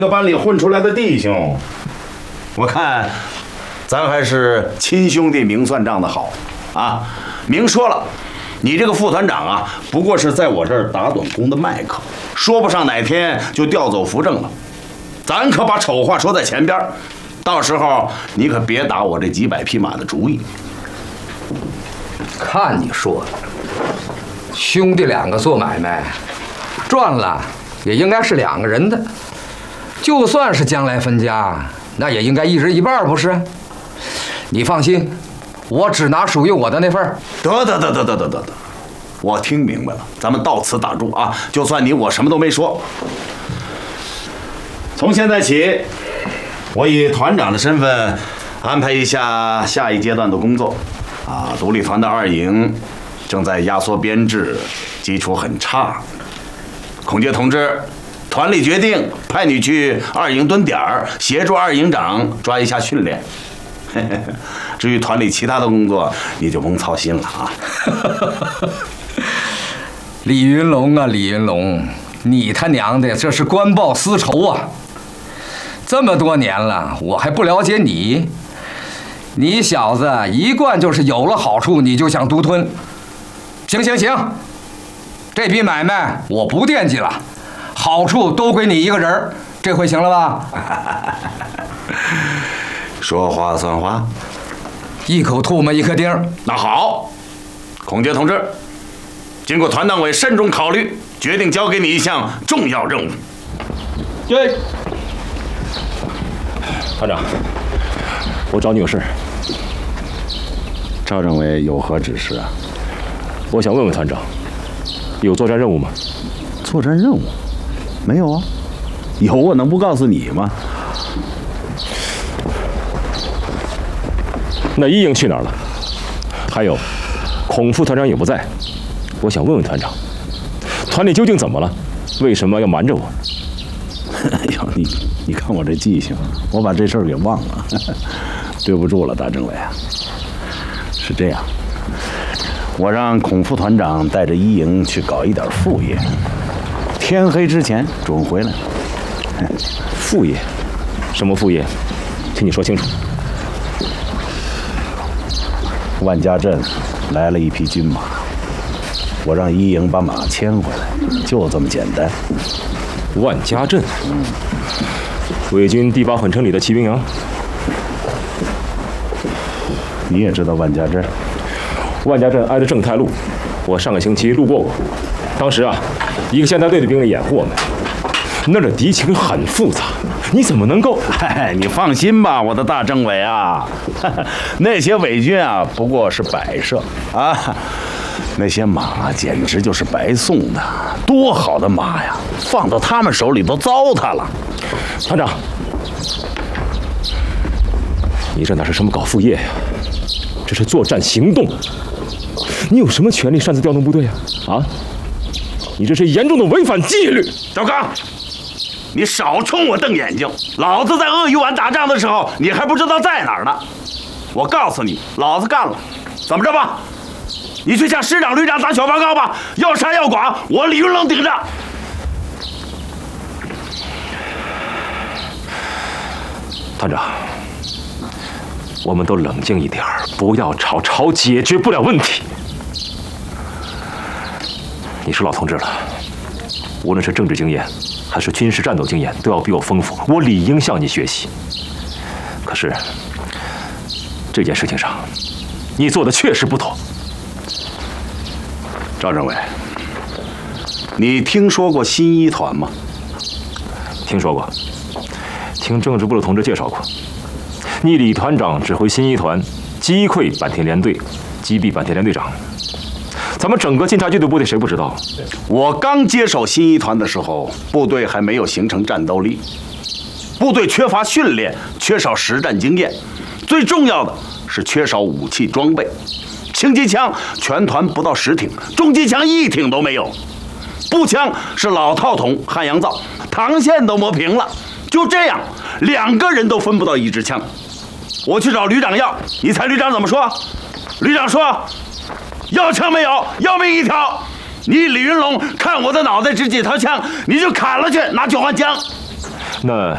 这个班里混出来的弟兄，我看咱还是亲兄弟明算账的好啊！明说了，你这个副团长啊，不过是在我这儿打短工的麦克，说不上哪天就调走扶正了。咱可把丑话说在前边，到时候你可别打我这几百匹马的主意。 看你说的，兄弟两个做买卖，赚了也应该是两个人的。就算是将来分家，那也应该一人一半，不是？你放心，我只拿属于我的那份。 得，我听明白了，咱们到此打住啊！就算你我什么都没说，从现在起，我以团长的身份安排一下下一阶段的工作。啊，独立团的二营正在压缩编制，基础很差。孔杰同志，团里决定派你去二营蹲点儿，协助二营长抓一下训练。至于团里其他的工作，你就甭操心了啊。 李云龙啊，李云龙，你他娘的这是官报私仇啊！这么多年了，我还不了解你。你小子一贯就是有了好处你就想独吞。行，这笔买卖我不惦记了，好处都归你一个人，这回行了吧？ 说话算话， 一口唾沫一颗钉。 那好，孔杰同志，经过团党委慎重考虑，决定交给你一项重要任务。 对，团长，我找你有事。 赵政委有何指示啊？ 我想问问团长，有作战任务吗？ 作战任务？没有啊。有我能不告诉你吗？ 那一营去哪儿了？还有，孔副团长也不在，我想问问团长，团里究竟怎么了？为什么要瞒着我？ 哎呦，你看我这记性，我把这事儿给忘了，对不住了，大政委啊。是这样，我让孔副团长带着一营去搞一点副业，天黑之前准回来。 副业？什么副业？请你说清楚。 万家镇来了一匹军马，我让一营把马牵回来，就这么简单。 万家镇，伪军第8混城里的骑兵营。 你也知道万家镇？ 万家镇挨着正太路，我上个星期路过过。当时啊，一个县大队的兵力掩护我们，那儿的敌情很复杂，你怎么能够？ 嗨，你放心吧，我的大政委啊，那些伪军啊不过是摆设啊，那些马简直就是白送的，多好的马呀，放到他们手里都糟蹋了。 团长，你这哪是什么搞副业呀？这是作战行动，你有什么权利擅自调动部队啊？啊！你这是严重的违反纪律。 赵刚，你少冲我瞪眼睛！老子在鳄鱼湾打仗的时候，你还不知道在哪儿呢。我告诉你，老子干了，怎么着吧？你去向师长、旅长打小报告吧，要杀要剐，我李云龙顶着。 团长。我们都冷静一点，不要吵，吵解决不了问题。你是老同志了，无论是政治经验还是军事战斗经验，都要比我丰富，我理应向你学习。可是这件事情上，你做的确实不妥。 赵政委，你听说过新一团吗？ 听说过，听政治部的同志介绍过。你李团长指挥新一团击溃坂田联队，击毙坂田联队长。咱们整个晋察冀的部队谁不知道？ 我刚接手新一团的时候，部队还没有形成战斗力，部队缺乏训练，缺少实战经验，最重要的是缺少武器装备。轻机枪全团不到10挺，重机枪1挺都没有，步枪是老套筒汉阳造，膛线都磨平了。就这样，2个人都分不到1支枪。我去找旅长要，你猜旅长怎么说？旅长说：“要枪没有，要命一条。你李云龙看我的脑袋值几条枪，你就砍了去，拿去换枪。” 那